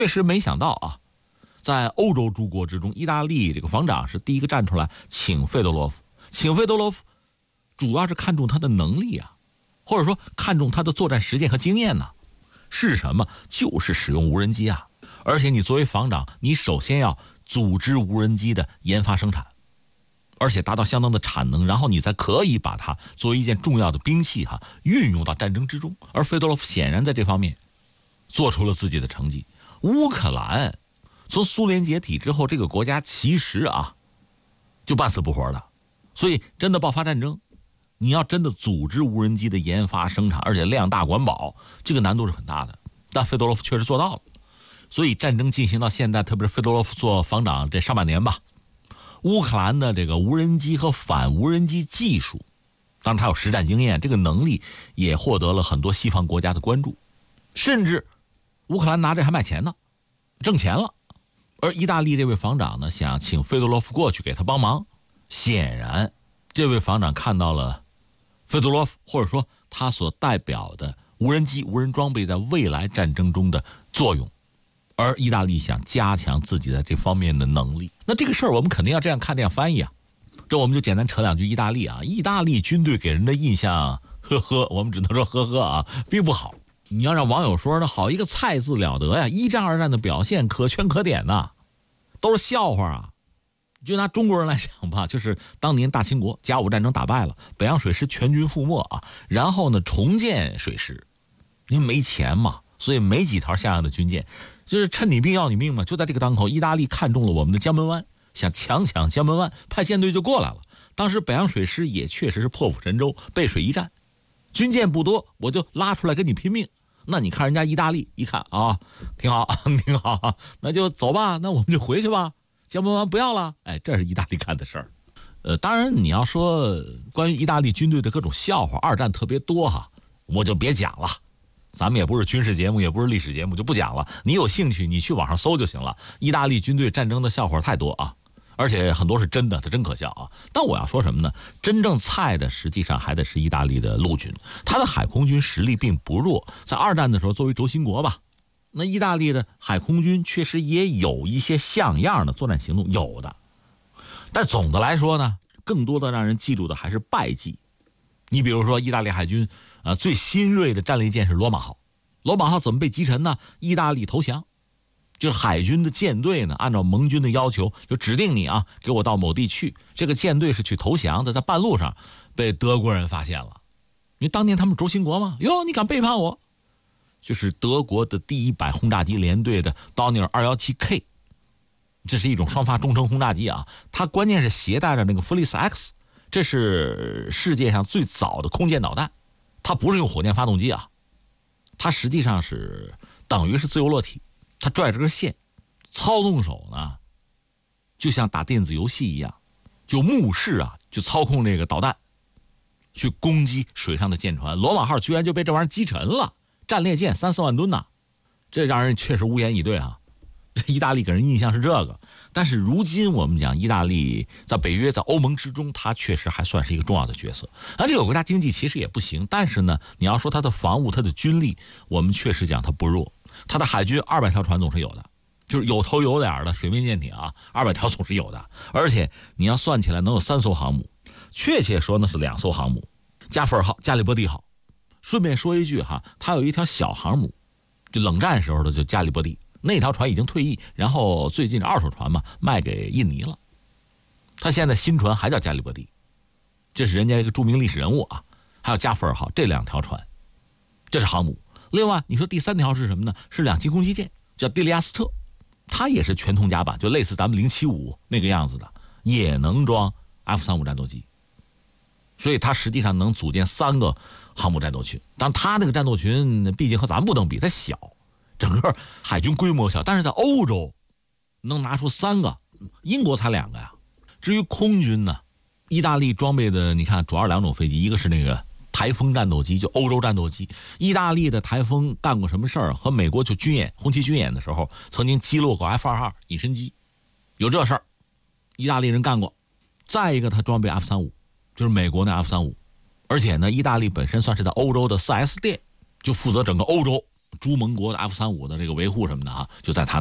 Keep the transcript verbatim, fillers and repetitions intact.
确实没想到啊，在欧洲诸国之中，意大利这个防长是第一个站出来请费多罗夫，请费多罗夫主要是看重他的能力啊，或者说看重他的作战实践和经验呢。是什么？就是使用无人机啊！而且你作为防长，你首先要组织无人机的研发生产，而且达到相当的产能，然后你才可以把它作为一件重要的兵器哈，运用到战争之中。而费多罗夫显然在这方面做出了自己的成绩。乌克兰从苏联解体之后，这个国家其实啊就半死不活的，所以真的爆发战争，你要真的组织无人机的研发生产，而且量大管饱，这个难度是很大的。但费多罗夫确实做到了。所以战争进行到现在，特别是费多罗夫做防长这上半年吧，乌克兰的这个无人机和反无人机技术，当然他有实战经验，这个能力也获得了很多西方国家的关注，甚至乌克兰拿这还卖钱呢，挣钱了。而意大利这位防长呢，想请费多罗夫过去给他帮忙，显然这位防长看到了费多罗夫或者说他所代表的无人机、无人装备在未来战争中的作用，而意大利想加强自己在这方面的能力。那这个事儿我们肯定要这样看，这样翻译啊。这我们就简单扯两句意大利啊。意大利军队给人的印象，呵呵，我们只能说呵呵啊，并不好。你要让网友说呢，好一个菜字了得呀！一战、二战的表现可圈可点呐、啊，都是笑话啊。就拿中国人来讲吧，就是当年大清国甲午战争打败了，北洋水师全军覆没啊，然后呢重建水师，因为没钱嘛，所以没几条像样的军舰，就是趁你病要你命嘛。就在这个当口，意大利看中了我们的江门湾，想强抢江门湾，派舰队就过来了。当时北洋水师也确实是破釜沉舟，背水一战，军舰不多，我就拉出来跟你拼命。那你看人家意大利一看啊，挺好挺好，那就走吧，那我们就回去吧，江门湾不要了。哎，这是意大利干的事儿。呃，当然你要说关于意大利军队的各种笑话，二战特别多哈，我就别讲了。咱们也不是军事节目，也不是历史节目，就不讲了。你有兴趣，你去网上搜就行了。意大利军队战争的笑话太多啊，而且很多是真的，它真可笑啊。但我要说什么呢？真正菜的实际上还得是意大利的陆军，他的海空军实力并不弱。在二战的时候，作为轴心国吧，那意大利的海空军确实也有一些像样的作战行动，有的。但总的来说呢，更多的让人记住的还是败绩。你比如说，意大利海军啊，最新锐的战列舰是罗马号。罗马号怎么被击沉呢？意大利投降。就是海军的舰队呢，按照盟军的要求，就指定你啊，给我到某地去。这个舰队是去投降的，在半路上被德国人发现了。因为当年他们轴心国嘛，哟，你敢背叛我？就是德国的第一百轰炸机联队的刀尼尔 二一七 K， 这是一种双发中程轰炸机啊。它关键是携带着那个弗利斯 X， 这是世界上最早的空舰导弹。它不是用火箭发动机啊，它实际上是等于是自由落体。他拽着根线，操纵手呢，就像打电子游戏一样，就目视啊，就操控这个导弹，去攻击水上的舰船。罗马号居然就被这玩意儿击沉了，战列舰三四万吨呐，这让人确实无言以对啊。意大利给人印象是这个，但是如今我们讲，意大利在北约、在欧盟之中，它确实还算是一个重要的角色。而这个国家经济其实也不行，但是呢，你要说它的防务、它的军力，我们确实讲它不弱。他的海军二百条船总是有的，就是有头有脸的水面舰艇啊，二百条总是有的。而且你要算起来能有三艘航母，确切说呢是两艘航母，加菲尔号、加里波第号。顺便说一句哈，他有一条小航母，就冷战时候的就加里波第，那条船已经退役，然后最近二手船嘛卖给印尼了。他现在新船还叫加里波第，这是人家一个著名历史人物啊。还有加菲尔号这两条船，这是航母。另外，你说第三条是什么呢？是两栖攻击舰，叫蒂利亚斯特，它也是全通甲板，就类似咱们零七五那个样子的，也能装 F 三十五 战斗机，所以它实际上能组建三个航母战斗群。但它那个战斗群毕竟和咱不能比，它小，整个海军规模小，但是在欧洲能拿出三个，英国才两个呀。至于空军呢，意大利装备的，你看主要两种飞机，一个是那个台风战斗机，就欧洲战斗机。意大利的台风干过什么事儿？和美国就军演，红旗军演的时候，曾经击落过 F 二十二 隐身机，有这事儿，意大利人干过。再一个，他装备 F 三十五，就是美国的 F 三十五，而且呢，意大利本身算是在欧洲的 四 S 店，就负责整个欧洲朱盟国的 F 三十五的这个维护什么的哈，就在他